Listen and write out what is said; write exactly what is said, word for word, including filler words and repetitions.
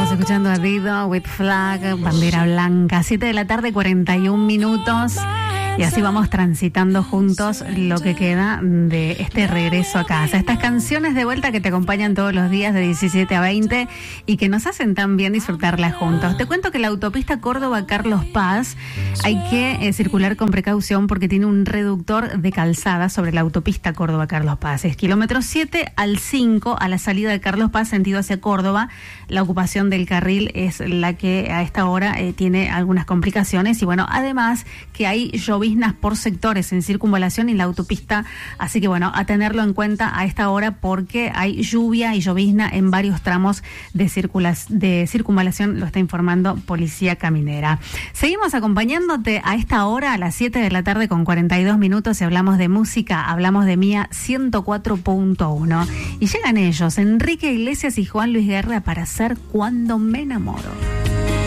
Estamos escuchando a Dido, With Flag, bandera blanca, siete de la tarde, cuarenta y un minutos. Y así vamos transitando juntos lo que queda de este regreso a casa. Estas canciones de vuelta que te acompañan todos los días de diecisiete a veinte y que nos hacen tan bien disfrutarlas juntos. Te cuento que la autopista Córdoba-Carlos Paz hay que eh, circular con precaución porque tiene un reductor de calzada sobre la autopista Córdoba-Carlos Paz. Es kilómetro siete al cinco a la salida de Carlos Paz, sentido hacia Córdoba. La ocupación del carril es la que a esta hora eh, tiene algunas complicaciones. Y bueno, además que hay lloviznas por sectores en circunvalación y la autopista, así que bueno, a tenerlo en cuenta a esta hora porque hay lluvia y llovizna en varios tramos de, circula- de circunvalación, lo está informando Policía Caminera. Seguimos acompañándote a esta hora, a las siete de la tarde con cuarenta y dos minutos, y hablamos de música, hablamos de Mía ciento cuatro punto uno. Y llegan ellos, Enrique Iglesias y Juan Luis Guerra, para Ser Cuando Me Enamoro.